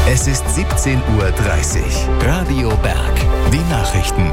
Es ist 17:30 Uhr. Radio Berg. Die Nachrichten.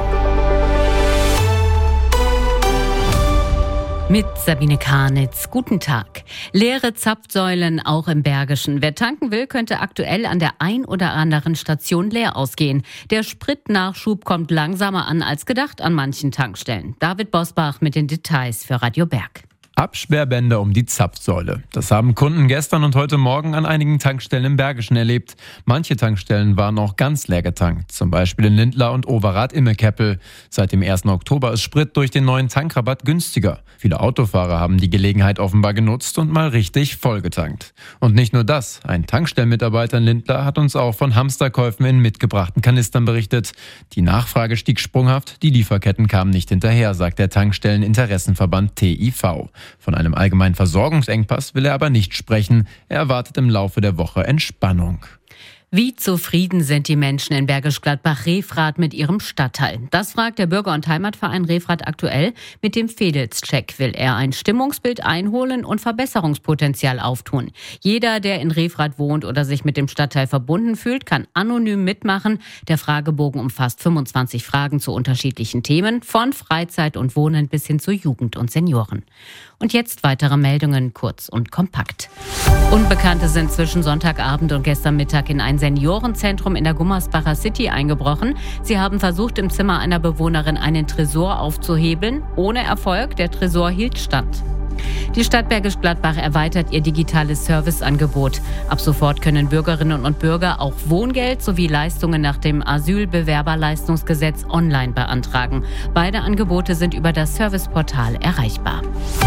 Mit Sabine Karnitz. Guten Tag. Leere Zapfsäulen auch im Bergischen. Wer tanken will, könnte aktuell an der ein oder anderen Station leer ausgehen. Der Spritnachschub kommt langsamer an als gedacht an manchen Tankstellen. David Bosbach mit den Details für Radio Berg. Absperrbänder um die Zapfsäule. Das haben Kunden gestern und heute Morgen an einigen Tankstellen im Bergischen erlebt. Manche Tankstellen waren auch ganz leer getankt, zum Beispiel in Lindlar und Overath-Immekeppel. Seit dem 1. Oktober ist Sprit durch den neuen Tankrabatt günstiger. Viele Autofahrer haben die Gelegenheit offenbar genutzt und mal richtig vollgetankt. Und nicht nur das, ein Tankstellenmitarbeiter in Lindlar hat uns auch von Hamsterkäufen in mitgebrachten Kanistern berichtet. Die Nachfrage stieg sprunghaft, die Lieferketten kamen nicht hinterher, sagt der Tankstelleninteressenverband TIV. Von einem allgemeinen Versorgungsengpass will er aber nicht sprechen. Er erwartet im Laufe der Woche Entspannung. Wie zufrieden sind die Menschen in Bergisch Gladbach-Refrath mit ihrem Stadtteil? Das fragt der Bürger- und Heimatverein Refrath aktuell. Mit dem Fedels-Check will er ein Stimmungsbild einholen und Verbesserungspotenzial auftun. Jeder, der in Refrath wohnt oder sich mit dem Stadtteil verbunden fühlt, kann anonym mitmachen. Der Fragebogen umfasst 25 Fragen zu unterschiedlichen Themen, von Freizeit und Wohnen bis hin zu Jugend und Senioren. Und jetzt weitere Meldungen, kurz und kompakt. Unbekannte sind zwischen Sonntagabend und gestern Mittag in ein Seniorenzentrum in der Gummersbacher City eingebrochen. Sie haben versucht, im Zimmer einer Bewohnerin einen Tresor aufzuhebeln. Ohne Erfolg, der Tresor hielt stand. Die Stadt Bergisch Gladbach erweitert ihr digitales Serviceangebot. Ab sofort können Bürgerinnen und Bürger auch Wohngeld sowie Leistungen nach dem Asylbewerberleistungsgesetz online beantragen. Beide Angebote sind über das Serviceportal erreichbar.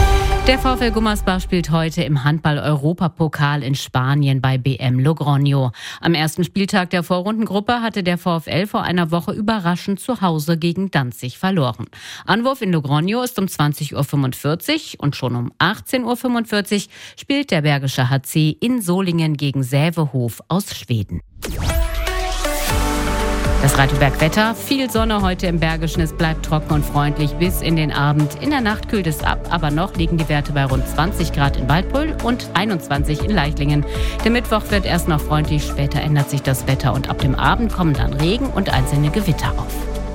Der VfL Gummersbach spielt heute im Handball-Europapokal in Spanien bei BM Logroño. Am ersten Spieltag der Vorrundengruppe hatte der VfL vor einer Woche überraschend zu Hause gegen Danzig verloren. Anwurf in Logroño ist um 20:45 Uhr und schon um 18:45 Uhr spielt der Bergische HC in Solingen gegen Sävehof aus Schweden. Das Radio Berg Wetter, viel Sonne heute im Bergischen, es bleibt trocken und freundlich bis in den Abend. In der Nacht kühlt es ab, aber noch liegen die Werte bei rund 20 Grad in Waldbröl und 21 in Leichlingen. Der Mittwoch wird erst noch freundlich, später ändert sich das Wetter und ab dem Abend kommen dann Regen und einzelne Gewitter auf.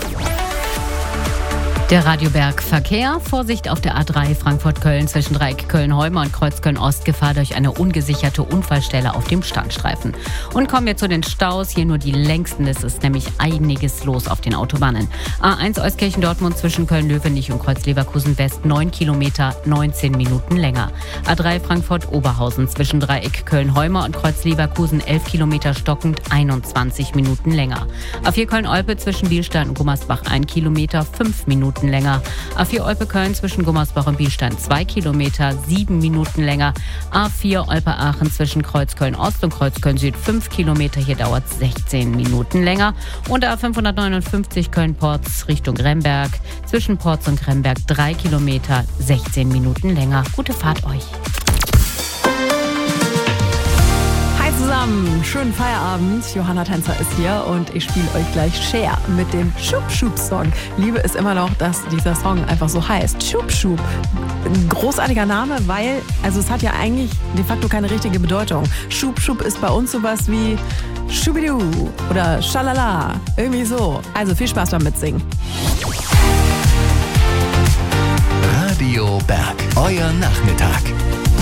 Der Radio Berg Verkehr. Vorsicht auf der A3 Frankfurt-Köln zwischen Dreieck Köln-Heumer und Kreuz Köln-Ost. Gefahr durch eine ungesicherte Unfallstelle auf dem Standstreifen. Und kommen wir zu den Staus. Hier nur die längsten. Es ist nämlich einiges los auf den Autobahnen. A1 Euskirchen-Dortmund zwischen Köln-Löwenich und Kreuz-Leverkusen-West 9 Kilometer, 19 Minuten länger. A3 Frankfurt-Oberhausen zwischen Dreieck Köln-Heumer und Kreuz-Leverkusen 11 Kilometer stockend, 21 Minuten länger. A4 Köln-Olpe zwischen Bielstein und Gummersbach 1 Kilometer, 5 Minuten länger. A4 Olpe-Köln zwischen Gummersbach und Bielstein 2 Kilometer, 7 Minuten länger. A4 Olpe-Aachen zwischen Kreuzköln-Ost und Kreuzköln-Süd 5 Kilometer, hier dauert es 16 Minuten länger. Und A559 Köln-Porz Richtung Remberg zwischen Porz und Remberg 3 Kilometer, 16 Minuten länger. Gute Fahrt euch. Zusammen, schönen Feierabend. Johanna Tänzer ist hier und ich spiele euch gleich Cher mit dem Schub Schub Song. Liebe ist immer noch, dass dieser Song einfach so heißt. Schub Schub. Ein großartiger Name, weil, es hat ja eigentlich de facto keine richtige Bedeutung. Schub Schub ist bei uns sowas wie Schubidu oder Schalala. Irgendwie so. Also viel Spaß beim Mitsingen. Radio Berg. Euer Nachmittag.